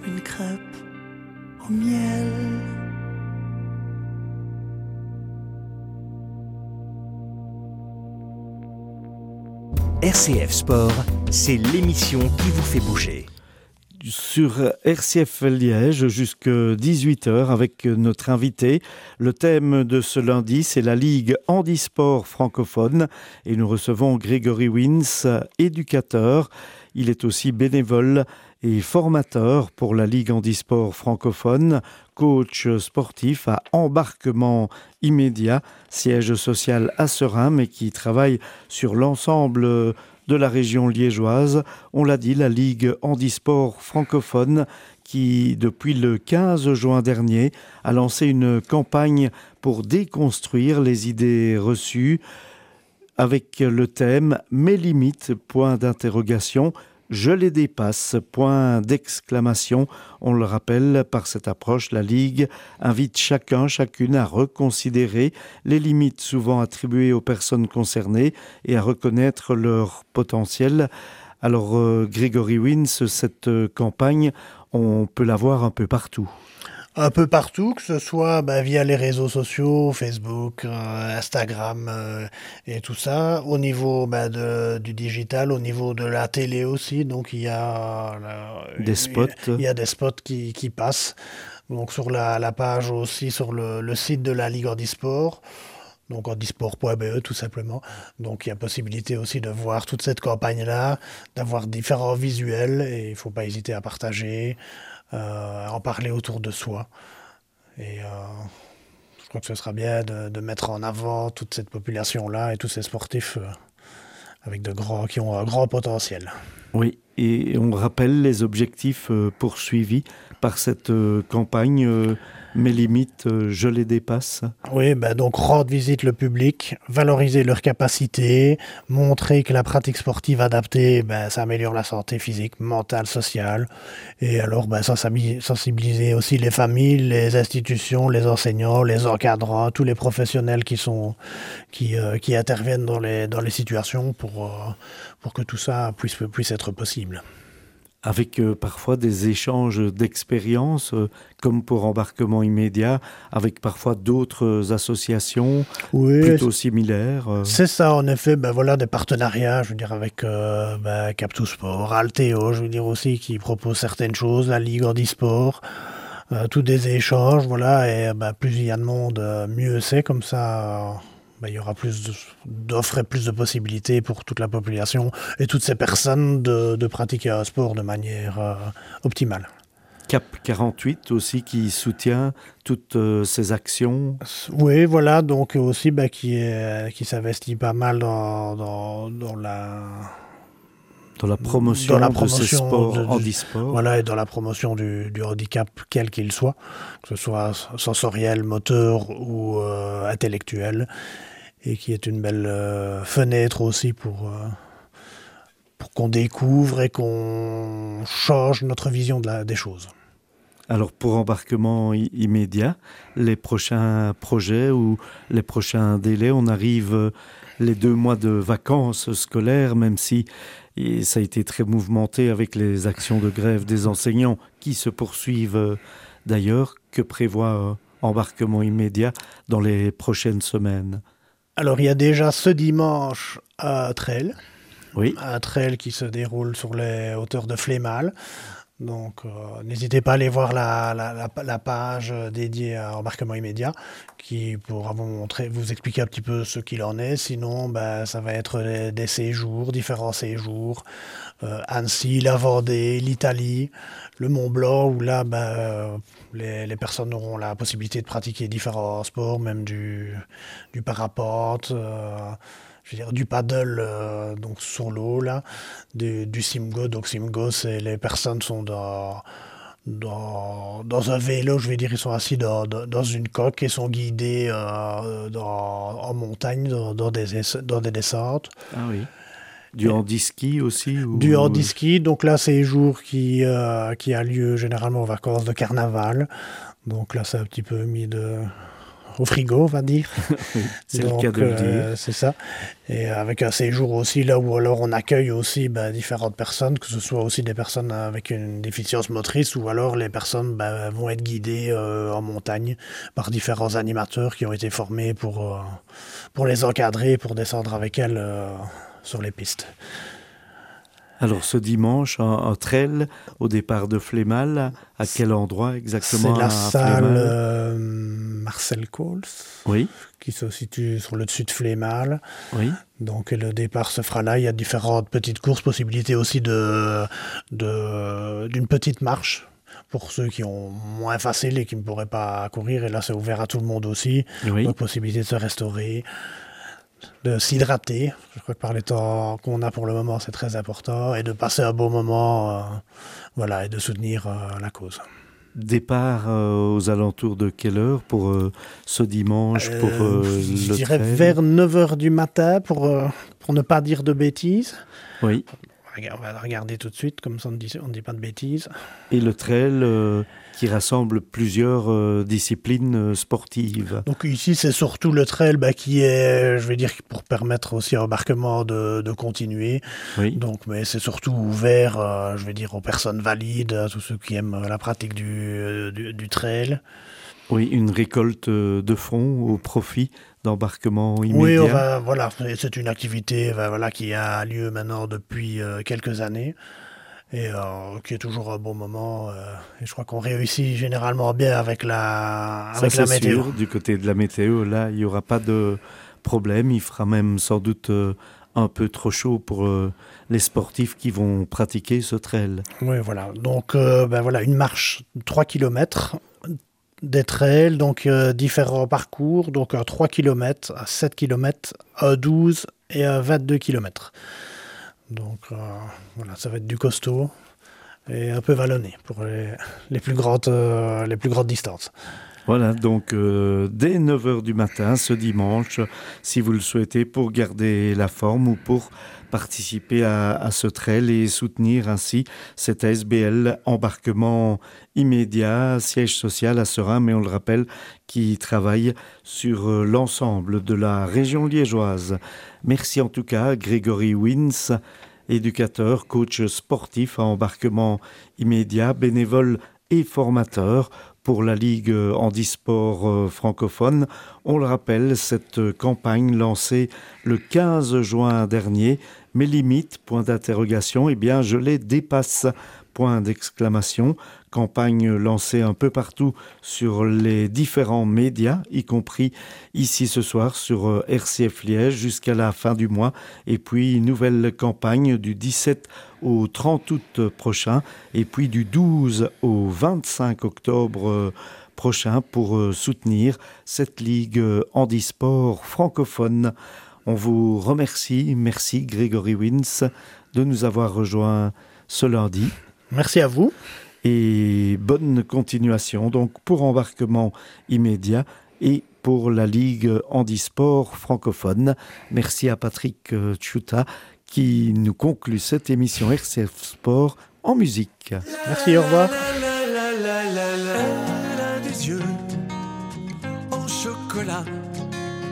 une crêpe au miel. RCF Sport, c'est l'émission qui vous fait bouger. Sur RCF Liège jusqu'à 18h avec notre invité. Le thème de ce lundi, c'est la Ligue Handisport francophone et nous recevons Grégory Wins, éducateur. Il est aussi bénévole et formateur pour la Ligue Handisport francophone, coach sportif à Embarquement Immédiat, siège social à Serein, mais qui travaille sur l'ensemble de la région liégeoise. On l'a dit, la Ligue Handisport francophone qui, depuis le 15 juin dernier, a lancé une campagne pour déconstruire les idées reçues avec le thème « Mes limites », point d'interrogation, « Je les dépasse », point d'exclamation. On le rappelle, par cette approche, la Ligue invite chacune à reconsidérer les limites souvent attribuées aux personnes concernées et à reconnaître leur potentiel. Alors, Grégory Wins, cette campagne, on peut la voir un peu partout. Un peu partout, que ce soit via les réseaux sociaux, Facebook, Instagram et tout ça. Au niveau du digital, au niveau de la télé aussi, donc il y a des spots. Il y a des spots qui passent. Donc sur la page aussi, sur le site de la Ligue Handisport. Donc handisport.be tout simplement. Donc il y a possibilité aussi de voir toute cette campagne-là, d'avoir différents visuels et il ne faut pas hésiter à partager. En parler autour de soi. Et je crois que ce sera bien de mettre en avant toute cette population-là et tous ces sportifs qui ont un grand potentiel. Oui, et on rappelle les objectifs poursuivis par cette campagne Mes limites, je les dépasse. Oui, donc rendre visite le public, valoriser leurs capacités, montrer que la pratique sportive adaptée, ça améliore la santé physique, mentale, sociale. Et alors, sensibiliser aussi les familles, les institutions, les enseignants, les encadrants, tous les professionnels qui interviennent dans les situations pour que tout ça puisse être possible. Avec parfois des échanges d'expériences, comme pour Embarquement Immédiat, avec parfois d'autres associations plutôt similaires. C'est ça, en effet, des partenariats, je veux dire, avec Cap2 Sport, Alteo, je veux dire aussi, qui propose certaines choses, la Ligue Handisport, tous des échanges, et plus il y a de monde, mieux c'est, comme ça... il y aura plus d'offres et plus de possibilités pour toute la population et toutes ces personnes de pratiquer un sport de manière optimale. Cap 48 aussi qui soutient toutes ces actions. Oui, donc aussi qui s'investit pas mal dans la promotion de ces sports handisport. Et dans la promotion du handicap, quel qu'il soit, que ce soit sensoriel, moteur ou intellectuel, et qui est une belle fenêtre aussi pour qu'on découvre et qu'on change notre vision des choses. Alors pour Embarquement Immédiat, les prochains projets ou les prochains délais, on arrive les 2 mois de vacances scolaires, même si ça a été très mouvementé avec les actions de grève des enseignants qui se poursuivent d'ailleurs. Que prévoit Embarquement Immédiat dans les prochaines semaines ? Alors il y a déjà ce dimanche un trail. Oui. Un trail qui se déroule sur les hauteurs de Flémal. Donc n'hésitez pas à aller voir la page dédiée à Embarquement Immédiat qui pourra vous expliquer un petit peu ce qu'il en est. Sinon, ça va être des séjours, différents séjours. Annecy, la Vendée, l'Italie, le Mont Blanc, où là, les personnes auront la possibilité de pratiquer différents sports, même du parapente, du paddle donc sur l'eau, là, du Simgo. Donc Simgo, c'est les personnes sont dans un vélo, ils sont assis dans une coque et sont guidés en montagne, dans des descentes. Ah oui. Du handiski aussi Du handiski, donc là c'est un jour qui a lieu généralement aux vacances de carnaval. Donc là c'est un petit peu mis au frigo, on va dire. C'est le cas de le dire. C'est ça. Et avec un séjour aussi là où alors on accueille aussi différentes personnes, que ce soit aussi des personnes avec une déficience motrice ou alors les personnes vont être guidées en montagne par différents animateurs qui ont été formés pour les encadrer, pour descendre avec elles sur les pistes. Alors ce dimanche, un trail au départ de Flémal, à quel endroit exactement? C'est la à salle Flémal Marcel Coles, Oui, qui se situe sur le dessus de Flémal. oui. Donc le départ se fera là. Il y a différentes petites courses, possibilité aussi d'une petite marche pour ceux qui ont moins facile et qui ne pourraient pas courir. Et là, c'est ouvert à tout le monde aussi. Oui. Donc possibilité de se restaurer, de s'hydrater. Je crois que par les temps qu'on a pour le moment, c'est très important. Et de passer un beau moment, et de soutenir la cause. Départ aux alentours de quelle heure pour ce dimanche, pour je le dirais trail? vers 9h du matin pour ne pas dire de bêtises. Oui. On va regarder tout de suite, comme ça on ne dit pas de bêtises. Et le trail qui rassemble plusieurs disciplines sportives. Donc ici, c'est surtout le trail qui est, je vais dire, pour permettre aussi à l'embarquement de continuer. Oui. Donc, mais c'est surtout ouvert, je vais dire, aux personnes valides, à tous ceux qui aiment la pratique du trail. Oui, une récolte de fonds au profit d'embarquement immédiat. Oui, c'est une activité qui a lieu maintenant depuis quelques années et qui est toujours un bon moment. Et je crois qu'on réussit généralement bien avec la météo. Sûr, du côté de la météo, là, il n'y aura pas de problème. Il fera même sans doute un peu trop chaud pour les sportifs qui vont pratiquer ce trail. Oui, voilà. Donc, une marche de 3 km. Des trails, donc différents parcours, donc un 3 km, un 7 km, un 12 et un 22 km. Donc ça va être du costaud et un peu vallonné pour les plus grandes distances. Voilà, donc dès 9h du matin ce dimanche, si vous le souhaitez, pour garder la forme ou pour participer à ce trail et soutenir ainsi cet ASBL embarquement immédiat, siège social à Seraing, mais on le rappelle, qui travaille sur l'ensemble de la région liégeoise. Merci en tout cas, Grégory Wins, éducateur, coach sportif à embarquement immédiat, bénévole et formateur pour la Ligue handisport francophone. On le rappelle, cette campagne lancée le 15 juin dernier, mes limites, point d'interrogation, eh bien je les dépasse, point d'exclamation. Campagne lancée un peu partout sur les différents médias, y compris ici ce soir sur RCF Liège jusqu'à la fin du mois. Et puis nouvelle campagne du 17 au 30 août prochain et puis du 12 au 25 octobre prochain pour soutenir cette Ligue handisport francophone. On vous remercie. Merci Grégory Wins de nous avoir rejoints ce lundi. Merci à vous. Et bonne continuation donc pour embarquement immédiat et pour la Ligue handisport francophone. Merci à Patrick Tchouta qui nous conclut cette émission RCF Sport en musique. Merci, au revoir. Des yeux en chocolat.